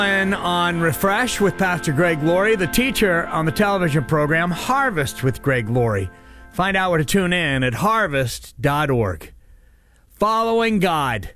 And on Refresh with Pastor Greg Laurie, the teacher on the television program Harvest with Greg Laurie. Find out where to tune in at harvest.org. Following God.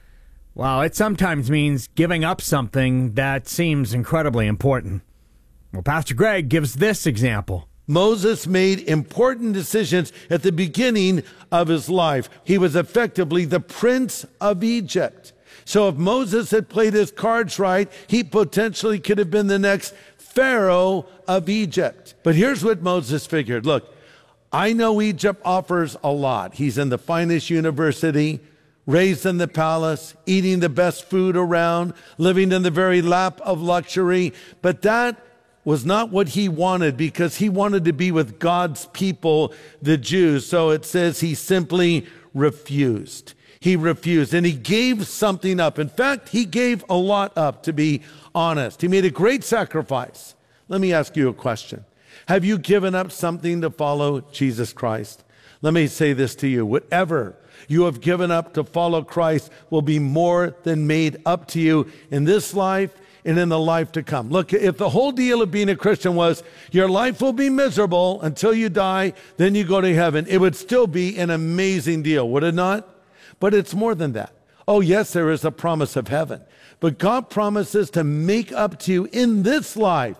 Wow, it sometimes means giving up something that seems incredibly important. Well, Pastor Greg gives this example. Moses made important decisions at the beginning of his life. He was effectively the prince of Egypt. So if Moses had played his cards right, he potentially could have been the next Pharaoh of Egypt. But here's what Moses figured. Look, I know Egypt offers a lot. He's in the finest university, raised in the palace, eating the best food around, living in the very lap of luxury. But that was not what he wanted, because he wanted to be with God's people, the Jews. So it says he simply refused. He refused, and he gave something up. In fact, he gave a lot up, to be honest. He made a great sacrifice. Let me ask you a question. Have you given up something to follow Jesus Christ? Let me say this to you. Whatever you have given up to follow Christ will be more than made up to you in this life and in the life to come. Look, if the whole deal of being a Christian was your life will be miserable until you die, then you go to heaven, it would still be an amazing deal, would it not? But it's more than that. Oh, yes, there is a promise of heaven. But God promises to make up to you in this life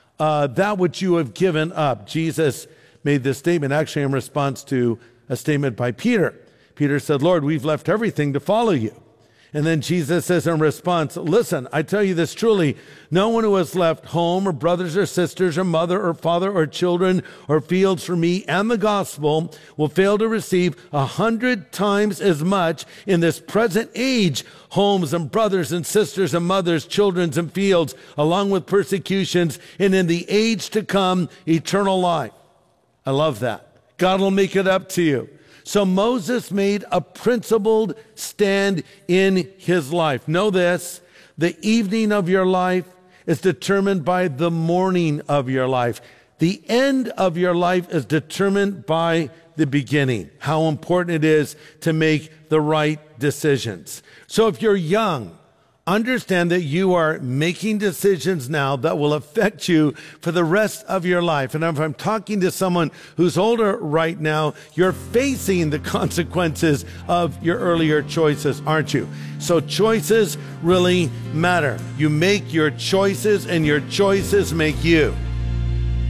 that which you have given up. Jesus made this statement actually in response to a statement by Peter. Peter said, Lord, we've left everything to follow you. And then Jesus says in response, listen, I tell you this truly, no one who has left home or brothers or sisters or mother or father or children or fields for me and the gospel will fail to receive 100 times as much in this present age, homes and brothers and sisters and mothers, children and fields, along with persecutions, and in the age to come, eternal life. I love that. God will make it up to you. So Moses made a principled stand in his life. Know this, the evening of your life is determined by the morning of your life. The end of your life is determined by the beginning. How important it is to make the right decisions. So if you're young, understand that you are making decisions now that will affect you for the rest of your life. And if I'm talking to someone who's older right now, you're facing the consequences of your earlier choices, aren't you? So choices really matter. You make your choices, and your choices make you.